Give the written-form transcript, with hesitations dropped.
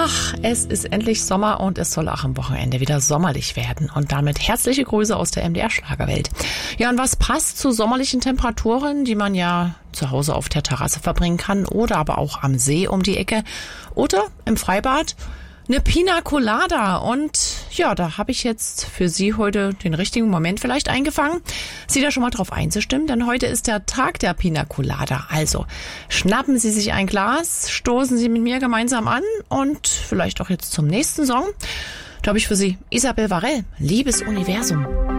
Ach, es ist endlich Sommer und es soll auch am Wochenende wieder sommerlich werden. Und damit herzliche Grüße aus der MDR-Schlagerwelt. Ja, und was passt zu sommerlichen Temperaturen, die man ja zu Hause auf der Terrasse verbringen kann oder aber auch am See um die Ecke oder im Freibad? Eine Pina Colada. Und ja, da habe ich jetzt für Sie heute den richtigen Moment vielleicht eingefangen, Sie da schon mal drauf einzustimmen, denn heute ist der Tag der Pina Colada. Also schnappen Sie sich ein Glas, stoßen Sie mit mir gemeinsam an und vielleicht auch jetzt zum nächsten Song. Da habe ich für Sie Isabel Varell, Liebes Universum.